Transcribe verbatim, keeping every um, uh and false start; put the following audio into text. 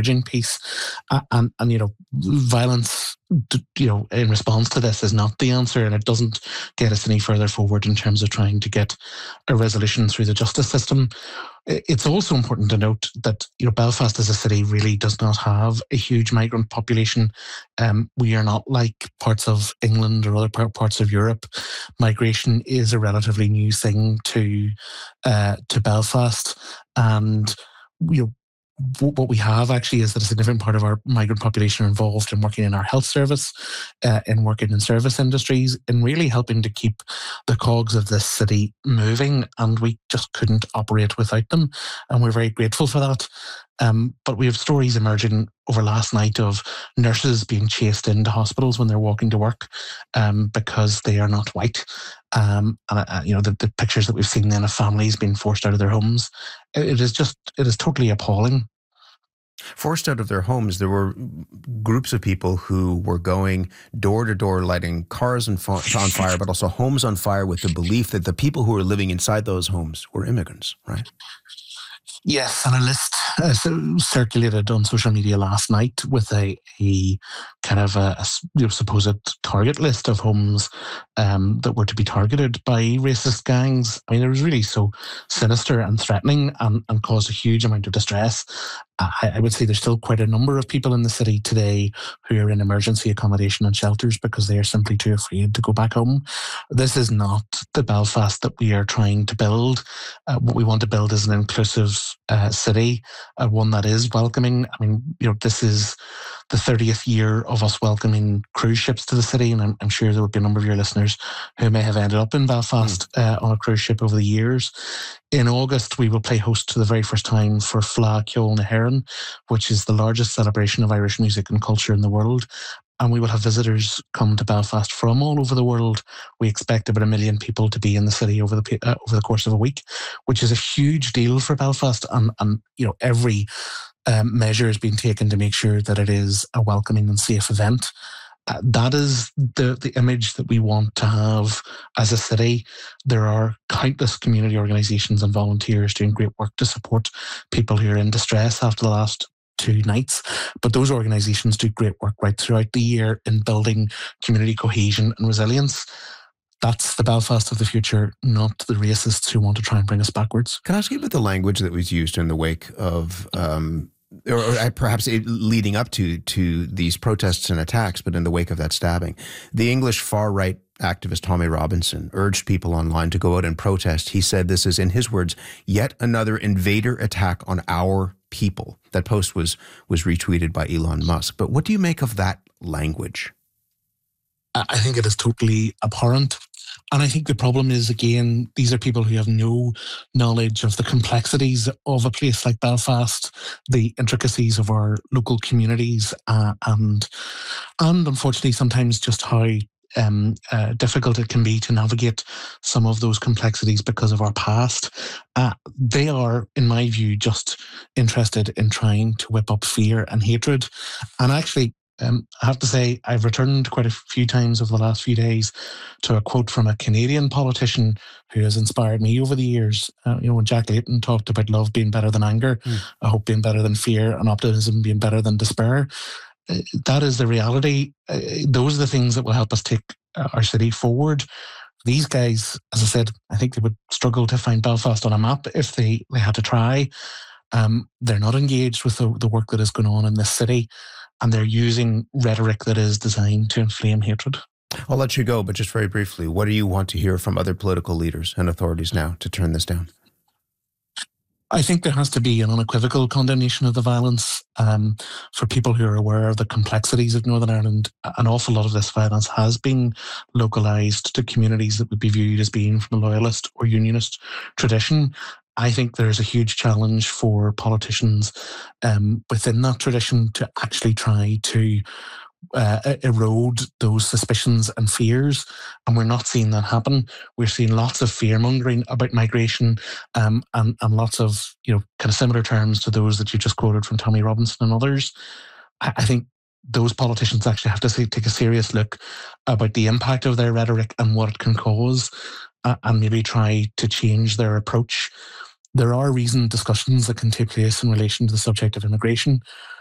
emerging piece. Uh, and, and, you know, violence, you know, in response to this is not the answer, and it doesn't get us any further forward in terms of trying to get a resolution through the justice system. It's also important to note that, you know, Belfast as a city really does not have a huge migrant population. Um, we are not like parts of England or other parts of Europe. Migration is a relatively new thing to uh, to Belfast, and you know, what we have actually is that a significant part of our migrant population are involved in working in our health service, uh, in working in service industries, and really helping to keep the cogs of this city moving. And we just couldn't operate without them. And we're very grateful for that. Um, but we have stories emerging over last night of nurses being chased into hospitals when they're walking to work um, because they are not white. Um, and, uh, you know, the, the pictures that we've seen then of families being forced out of their homes, it, it is just, it is totally appalling. Forced out of their homes, there were groups of people who were going door to door, lighting cars on fire, but also homes on fire, with the belief that the people who were living inside those homes were immigrants, right? Yes, and a list uh, circulated on social media last night with a, a kind of a, a you know, supposed target list of homes um, that were to be targeted by racist gangs. I mean, it was really so sinister and threatening, and, and caused a huge amount of distress. I, I would say there's still quite a number of people in the city today who are in emergency accommodation and shelters because they are simply too afraid to go back home. This is not the Belfast that we are trying to build. Uh, what we want to build is an inclusive uh, city, uh, one that is welcoming. I mean, you know, this is the thirtieth year of us welcoming cruise ships to the city, and I'm, I'm sure there would be a number of your listeners who may have ended up in Belfast mm. uh, on a cruise ship over the years. In August, we will play host to the very first time for Fleadh Cheoil na hÉireann, which is the largest celebration of Irish music and culture in the world. And we will have visitors come to Belfast from all over the world. We expect about a million people to be in the city over the uh, over the course of a week, which is a huge deal for Belfast. And, and you know, every um, measure has been taken to make sure that it is a welcoming and safe event. Uh, that is the, the image that we want to have as a city. There are countless community organisations and volunteers doing great work to support people who are in distress after the last two nights. But those organisations do great work right throughout the year in building community cohesion and resilience. That's the Belfast of the future, not the racists who want to try and bring us backwards. Can I ask you about the language that was used in the wake of... Um Or, or perhaps it, leading up to to these protests and attacks, but in the wake of that stabbing? The English far-right activist Tommy Robinson urged people online to go out and protest. He said this is, in his words, yet another invader attack on our people. That post was was retweeted by Elon Musk. But what do you make of that language? I think it is totally abhorrent. And I think the problem is, again, these are people who have no knowledge of the complexities of a place like Belfast, the intricacies of our local communities, uh, and and unfortunately sometimes just how um, uh, difficult it can be to navigate some of those complexities because of our past. Uh, they are, in my view, just interested in trying to whip up fear and hatred. And actually, Um, I have to say, I've returned quite a few times over the last few days to a quote from a Canadian politician who has inspired me over the years. Uh, you know, when Jack Layton talked about love being better than anger, mm. hope being better than fear, and optimism being better than despair. Uh, that is the reality. Uh, those are the things that will help us take uh, our city forward. These guys, as I said, I think they would struggle to find Belfast on a map if they, they had to try. Um, they're not engaged with the, the work that is going on in this city. And they're using rhetoric that is designed to inflame hatred. I'll let you go, but just very briefly, what do you want to hear from other political leaders and authorities now to turn this down? I think there has to be an unequivocal condemnation of the violence. Um, for people who are aware of the complexities of Northern Ireland, an awful lot of this violence has been localised to communities that would be viewed as being from a loyalist or unionist tradition. I think there's a huge challenge for politicians um, within that tradition to actually try to uh, erode those suspicions and fears. And we're not seeing that happen. We're seeing lots of fear-mongering about migration um, and, and lots of, you know, kind of similar terms to those that you just quoted from Tommy Robinson and others. I, I think those politicians actually have to say, take a serious look about the impact of their rhetoric and what it can cause, uh, and maybe try to change their approach. There are reasoned discussions that can take place in relation to the subject of immigration.